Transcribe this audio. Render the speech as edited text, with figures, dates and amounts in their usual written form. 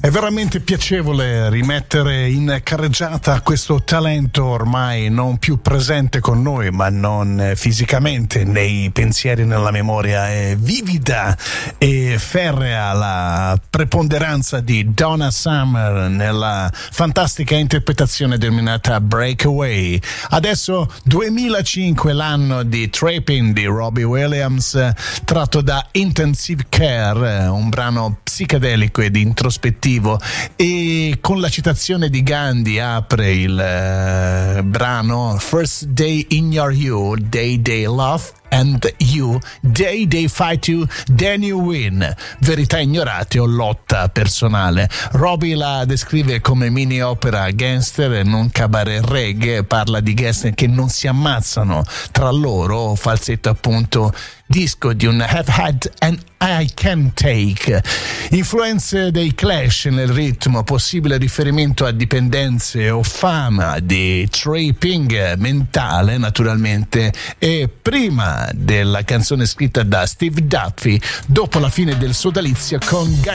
È veramente piacevole rimettere in carreggiata questo talento ormai non più presente con noi, ma non fisicamente, nei pensieri, nella memoria. È vivida e ferrea la preponderanza di Donna Summer nella fantastica interpretazione denominata Breakaway. Adesso 2005, l'anno di Trapping di Robbie Williams, tratto da Intensive Care, un brano psichedelico ed introspettivo, e con la citazione di Gandhi apre il brano First Day in Your You, Day Day Love and You, Day They Fight You, Then You Win. Verità ignorate o lotta personale. Robbie la descrive come mini opera gangster e non cabaret reggae. Parla di gangster che non si ammazzano tra loro, falsetto appunto disco di un Have Had and I Can Take. Influenze dei Clash nel ritmo, possibile riferimento a dipendenze o fama di tripping mentale naturalmente, e prima della canzone scritta da Steve Duffy dopo la fine del sodalizio con